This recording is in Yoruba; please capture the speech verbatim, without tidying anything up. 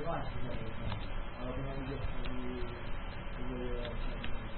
乱世的那种，呃，不能理解。